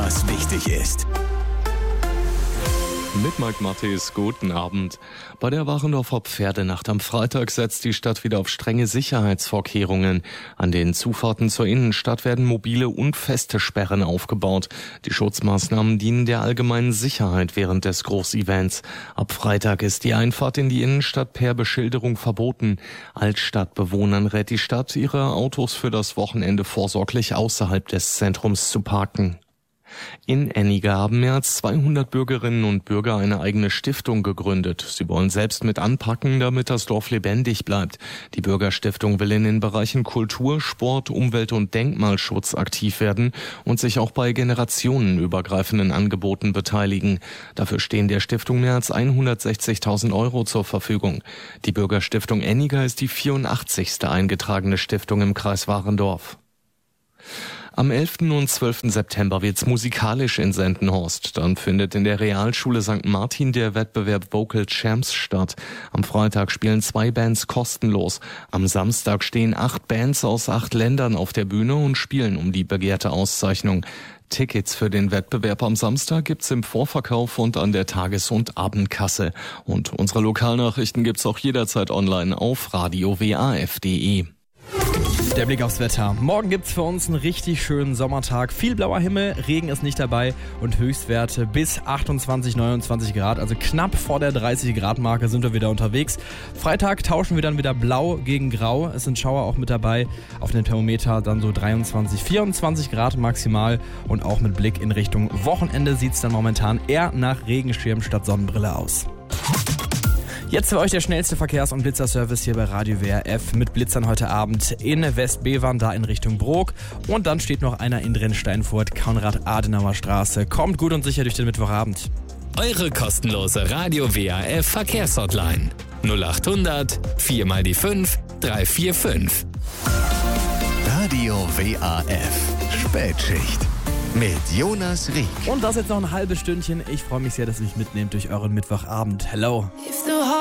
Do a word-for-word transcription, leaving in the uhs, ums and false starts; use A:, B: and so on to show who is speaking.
A: was wichtig ist.
B: Mit Mike Matthes, guten Abend. Bei der Warendorfer Pferdenacht am Freitag setzt die Stadt wieder auf strenge Sicherheitsvorkehrungen. An den Zufahrten zur Innenstadt werden mobile und feste Sperren aufgebaut. Die Schutzmaßnahmen dienen der allgemeinen Sicherheit während des Großevents. Ab Freitag ist die Einfahrt in die Innenstadt per Beschilderung verboten. Altstadtbewohnern rät die Stadt, ihre Autos für das Wochenende vorsorglich außerhalb des Zentrums zu parken. In Enniger haben mehr als zweihundert Bürgerinnen und Bürger eine eigene Stiftung gegründet. Sie wollen selbst mit anpacken, damit das Dorf lebendig bleibt. Die Bürgerstiftung will in den Bereichen Kultur, Sport, Umwelt und Denkmalschutz aktiv werden und sich auch bei generationenübergreifenden Angeboten beteiligen. Dafür stehen der Stiftung mehr als hundertsechzigtausend Euro zur Verfügung. Die Bürgerstiftung Enniger ist die vierundachtzigste eingetragene Stiftung im Kreis Warendorf. Am elften und zwölften September wird's musikalisch in Sendenhorst. Dann findet in der Realschule Sankt Martin der Wettbewerb Vocal Champs statt. Am Freitag spielen zwei Bands kostenlos. Am Samstag stehen acht Bands aus acht Ländern auf der Bühne und spielen um die begehrte Auszeichnung. Tickets für den Wettbewerb am Samstag gibt's im Vorverkauf und an der Tages- und Abendkasse. Und unsere Lokalnachrichten gibt's auch jederzeit online auf radio w a f punkt d e.
C: Der Blick aufs Wetter. Morgen gibt's für uns einen richtig schönen Sommertag. Viel blauer Himmel, Regen ist nicht dabei und Höchstwerte bis achtundzwanzig, neunundzwanzig Grad. Also knapp vor der dreißig Grad Marke sind wir wieder unterwegs. Freitag tauschen wir dann wieder blau gegen grau. Es sind Schauer auch mit dabei. Auf dem Thermometer dann so dreiundzwanzig, vierundzwanzig Grad maximal. Und auch mit Blick in Richtung Wochenende sieht's dann momentan eher nach Regenschirm statt Sonnenbrille aus. Jetzt für euch der schnellste Verkehrs- und Blitzerservice hier bei Radio W R F mit Blitzern heute Abend in Westbevern, da in Richtung Brok. Und dann steht noch einer in Drensteinfurt, Konrad-Adenauer-Straße. Kommt gut und sicher durch den Mittwochabend.
A: Eure kostenlose Radio W R F Verkehrshotline null acht hundert vier mal die fünf drei vier fünf. Radio W A F Spätschicht mit Jonas Rieck.
C: Und das jetzt noch ein halbes Stündchen. Ich freue mich sehr, dass ihr mich mitnehmt durch euren Mittwochabend. Hello.